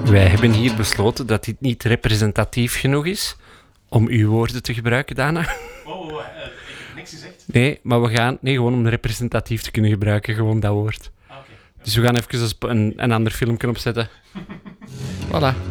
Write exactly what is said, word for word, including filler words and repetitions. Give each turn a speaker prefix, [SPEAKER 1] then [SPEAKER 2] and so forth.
[SPEAKER 1] Wij hebben hier besloten dat dit niet representatief genoeg is om uw woorden te gebruiken, Dana.
[SPEAKER 2] Oh, uh, ik heb niks gezegd.
[SPEAKER 1] Nee, maar we gaan... Nee, gewoon om representatief te kunnen gebruiken, gewoon dat woord.
[SPEAKER 2] Ah, oké. Okay.
[SPEAKER 1] Dus we gaan even een, een, een ander filmpje opzetten. Voilà.